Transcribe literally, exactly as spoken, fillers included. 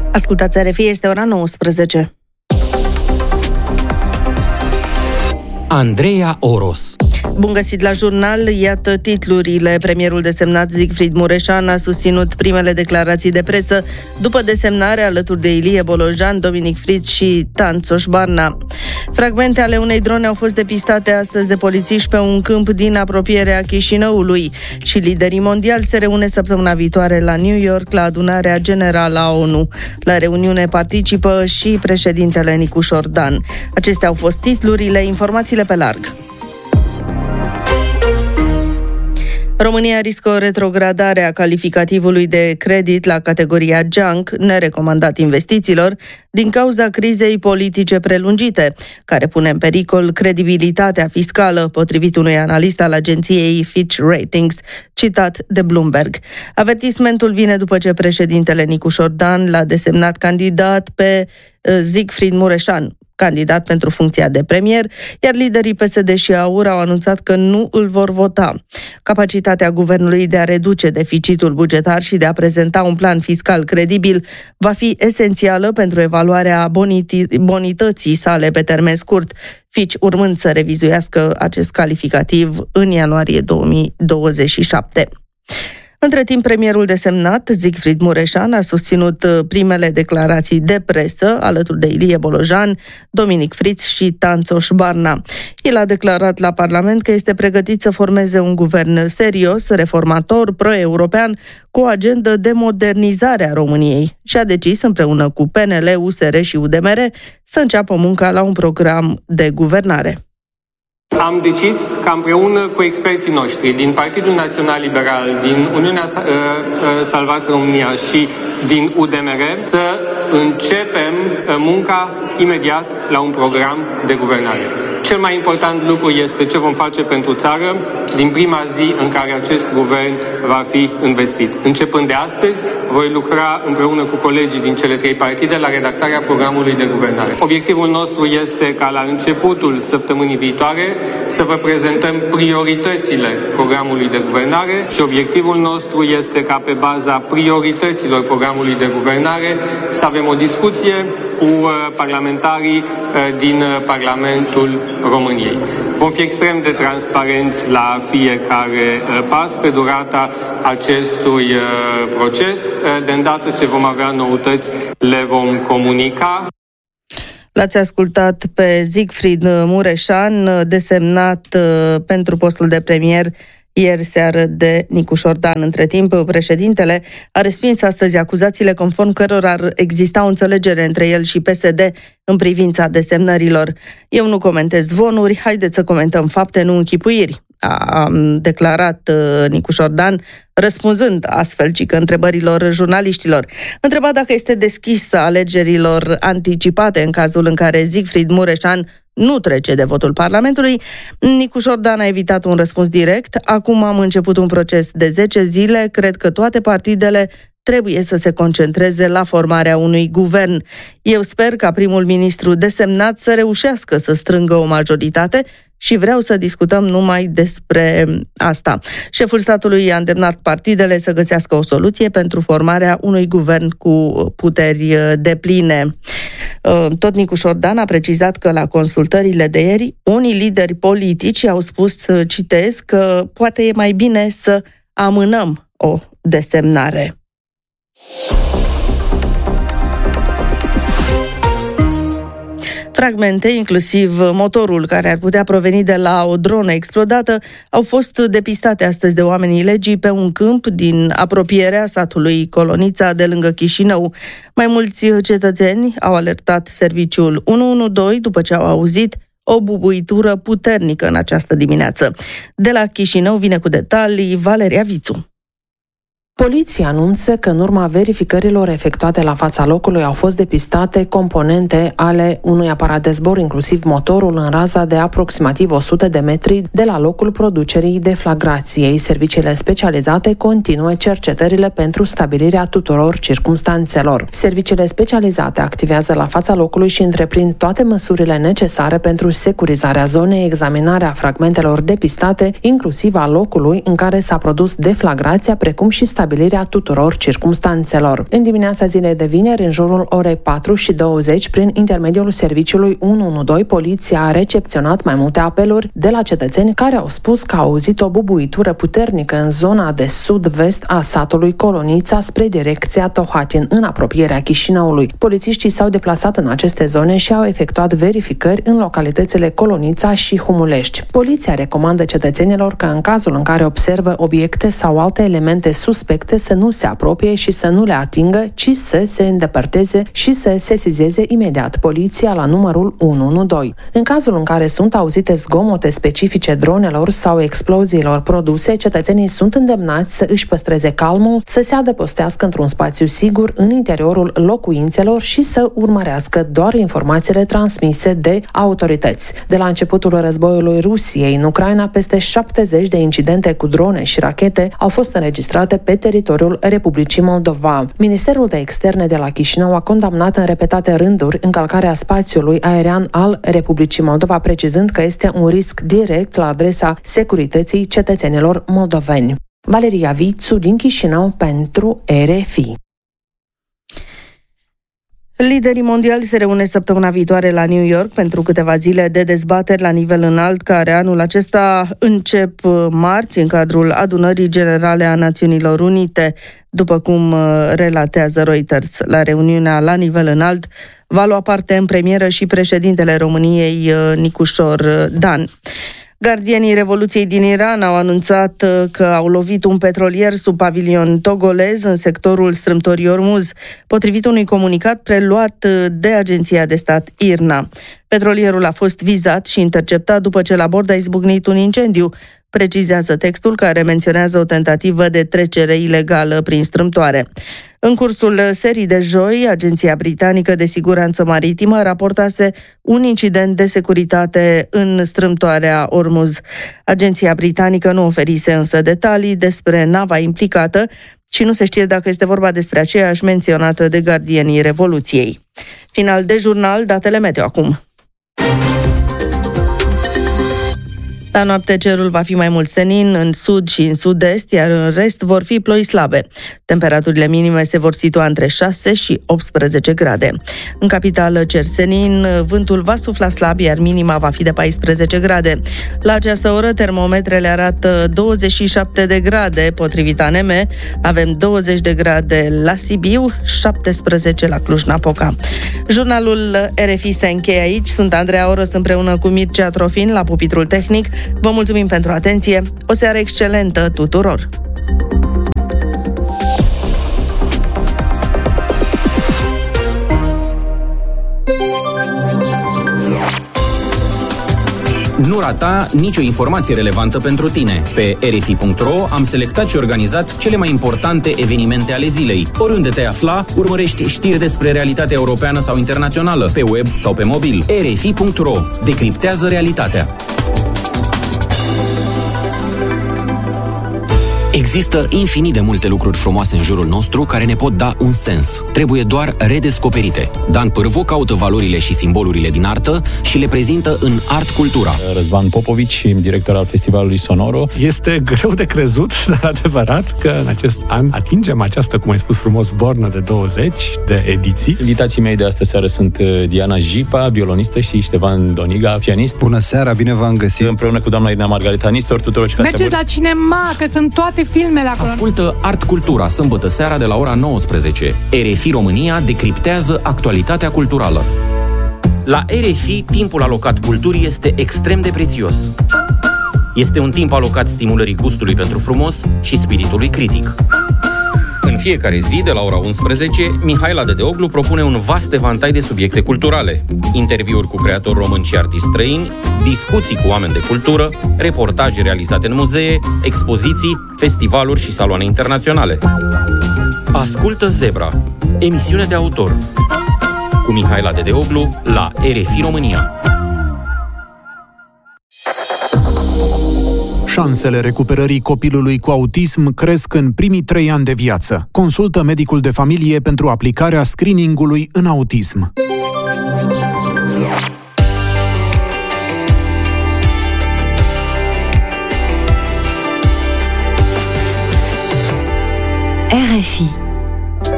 Ascultați R F I, este ora nouăsprezece. Andreea Oros. Bun găsit la jurnal, iată titlurile. Premierul desemnat Siegfried Mureșan a susținut primele declarații de presă după desemnare alături de Ilie Bolojan, Dominic Fritz și Tanțoș Barna. Fragmente ale unei drone au fost depistate astăzi de polițiști pe un câmp din apropierea Chișinăului și liderii mondiali se reune săptămâna viitoare la New York la adunarea generală a O N U. La reuniune participă și președintele Nicu Șordan. Acestea au fost titlurile, informațiile pe larg. România riscă o retrogradare a calificativului de credit la categoria junk, nerecomandat investițiilor, din cauza crizei politice prelungite, care pune în pericol credibilitatea fiscală, potrivit unui analist al agenției Fitch Ratings, citat de Bloomberg. Avertismentul vine după ce președintele Nicu Șordan l-a desemnat candidat pe Siegfried Mureșan, candidat pentru funcția de premier, iar liderii P S D și AUR au anunțat că nu îl vor vota. Capacitatea guvernului de a reduce deficitul bugetar și de a prezenta un plan fiscal credibil va fi esențială pentru evaluarea boniti- bonității sale pe termen scurt, Fitch urmând să revizuiască acest calificativ în ianuarie două mii douăzeci și șapte. Între timp, premierul desemnat, Siegfried Mureșan, a susținut primele declarații de presă alături de Ilie Bolojan, Dominic Fritz și Tanțoș Barna. El a declarat la Parlament că este pregătit să formeze un guvern serios, reformator, pro-european, cu o agendă de modernizare a României și a decis împreună cu P N L, U S R și U D M R să înceapă munca la un program de guvernare. Am decis ca împreună cu experții noștri din Partidul Național Liberal, din Uniunea Salvați România și din U D M R să începem munca imediat la un program de guvernare. Cel mai important lucru este ce vom face pentru țară din prima zi în care acest guvern va fi investit. Începând de astăzi, voi lucra împreună cu colegii din cele trei partide la redactarea programului de guvernare. Obiectivul nostru este ca la începutul săptămânii viitoare să vă prezentăm prioritățile programului de guvernare și obiectivul nostru este ca pe baza priorităților programului de guvernare să avem o discuție cu parlamentarii din Parlamentul României. Vom fi extrem de transparenți la fiecare pas pe durata acestui proces. De îndată ce vom avea noutăți, le vom comunica. L-ați ascultat pe Siegfried Mureșan, desemnat pentru postul de premier ieri seară de Nicu Șordan. Între timp, președintele a respins astăzi acuzațiile conform cărora ar exista o înțelegere între el și P S D în privința desemnărilor. Eu nu comentez zvonuri, haideți să comentăm fapte, nu închipuiri, a declarat Nicu Șordan, răspunzând astfel cică întrebărilor jurnaliștilor. Întrebat dacă este deschis alegerilor anticipate în cazul în care Siegfried Mureșan nu trece de votul Parlamentului, Nicu Șordan a evitat un răspuns direct. Acum am început un proces de zece zile, cred că toate partidele trebuie să se concentreze la formarea unui guvern. Eu sper ca primul ministru desemnat să reușească să strângă o majoritate și vreau să discutăm numai despre asta. Șeful statului a îndemnat partidele să găsească o soluție pentru formarea unui guvern cu puteri depline. Tot Nicu Șordan a precizat că la consultările de ieri, unii lideri politici au spus, citez, că poate e mai bine să amânăm o desemnare. Fragmente, inclusiv motorul care ar putea proveni de la o dronă explodată, au fost depistate astăzi de oamenii legii pe un câmp din apropierea satului Colonița de lângă Chișinău. Mai mulți cetățeni au alertat serviciul unu unu doi după ce au auzit o bubuitură puternică în această dimineață. De la Chișinău vine cu detalii Valeria Vițu. Poliția anunță că în urma verificărilor efectuate la fața locului au fost depistate componente ale unui aparat de zbor, inclusiv motorul, în raza de aproximativ o sută de metri de la locul producerii deflagrației. Serviciile specializate continuă cercetările pentru stabilirea tuturor circumstanțelor. Serviciile specializate activează la fața locului și întreprind toate măsurile necesare pentru securizarea zonei, examinarea fragmentelor depistate, inclusiv a locului în care s-a produs deflagrația, precum și stabilirea stabilirea tuturor circumstanțelor. În dimineața zilei de vineri, în jurul orei patru și douăzeci, prin intermediul serviciului unu unu doi, poliția a recepționat mai multe apeluri de la cetățeni care au spus că au auzit o bubuitură puternică în zona de sud-vest a satului Colonița spre direcția Tohatin, în apropierea Chișinăului. Polițiștii s-au deplasat în aceste zone și au efectuat verificări în localitățile Colonița și Humulești. Poliția recomandă cetățenilor că în cazul în care observă obiecte sau alte elemente suspecte să nu se apropie și să nu le atingă, ci să se îndepărteze și să sesizeze imediat poliția la numărul unu unu doi. În cazul în care sunt auzite zgomote specifice dronelor sau exploziilor produse, cetățenii sunt îndemnați să își păstreze calmul, să se adăpostească într-un spațiu sigur în interiorul locuințelor și să urmărească doar informațiile transmise de autorități. De la începutul războiului Rusiei în Ucraina, peste șaptezeci de incidente cu drone și rachete au fost înregistrate pe teritoriul Republicii Moldova. Ministerul de Externe de la Chișinău a condamnat în repetate rânduri încălcarea spațiului aerian al Republicii Moldova, precizând că este un risc direct la adresa securității cetățenilor moldoveni. Valeria Vițu din Chișinău pentru R F I. Liderii mondiali se reunesc săptămâna viitoare la New York pentru câteva zile de dezbateri la nivel înalt, care anul acesta încep marți în cadrul Adunării Generale a Națiunilor Unite. După cum relatează Reuters, la reuniunea la nivel înalt va lua parte în premieră și președintele României, Nicușor Dan. Gardienii Revoluției din Iran au anunțat că au lovit un petrolier sub pavilion togolez în sectorul strâmtorii Ormuz, potrivit unui comunicat preluat de agenția de stat I R N A. Petrolierul a fost vizat și interceptat după ce la bord a izbucnit un incendiu, precizează textul, care menționează o tentativă de trecere ilegală prin strâmtoare. În cursul serii de joi, Agenția Britanică de Siguranță Maritimă raportase un incident de securitate în strâmtoarea Ormuz. Agenția britanică nu oferise însă detalii despre nava implicată și nu se știe dacă este vorba despre aceeași menționată de Gardienii Revoluției. Final de jurnal, datele meteo acum. La noapte cerul va fi mai mult senin în sud și în sud-est, iar în rest vor fi ploi slabe. Temperaturile minime se vor situa între șase și optsprezece grade. În capitală cer senin, vântul va sufla slab, iar minima va fi de paisprezece grade. La această oră termometrele arată douăzeci și șapte de grade, potrivit A N M. Avem douăzeci de grade la Sibiu, șaptesprezece la Cluj-Napoca. Jurnalul R F I se încheie aici. Sunt Andreea Orăs împreună cu Mircea Trofin la pupitrul tehnic. Vă mulțumim pentru atenție. O seară excelentă tuturor! Nu rata nicio informație relevantă pentru tine. Pe R F I punct R O am selectat și organizat cele mai importante evenimente ale zilei. Oriunde te afla, urmărești știri despre realitatea europeană sau internațională, pe web sau pe mobil. R F I punct R O decriptează realitatea. Există infinit de multe lucruri frumoase în jurul nostru care ne pot da un sens. Trebuie doar redescoperite. Dan Pârvu caută valorile și simbolurile din artă și le prezintă în Art Cultura. Răzvan Popovici, director al Festivalului Sonoro. Este greu de crezut, dar adevărat, că în acest an atingem această, cum ai spus frumos, bornă de douăzeci de ediții. Invitații mei de astă seară sunt Diana Jipa, violonistă, și Ștefan Doniga, pianist. Bună seara, bine v-am găsit! Împreună cu doamna Irina Margarita Nistor, tuturor ce mergeți la cinema, că sunt toate filmele acolo. Ascultă Art Cultura, sâmbătă seara de la ora nouăsprezece. R F I România decriptează actualitatea culturală. La R F I, timpul alocat culturii este extrem de prețios. Este un timp alocat stimulării gustului pentru frumos și spiritului critic. În fiecare zi, de la ora unsprezece, Mihaela Dedeoglu propune un vast evantai de subiecte culturale. Interviuri cu creatori români și artiști străini, discuții cu oameni de cultură, reportaje realizate în muzee, expoziții, festivaluri și saloane internaționale. Ascultă Zebra, emisiune de autor, cu Mihaela Dedeoglu la R F I România. Șansele recuperării copilului cu autism cresc în primii trei ani de viață. Consultă medicul de familie pentru aplicarea screeningului în autism. R F I.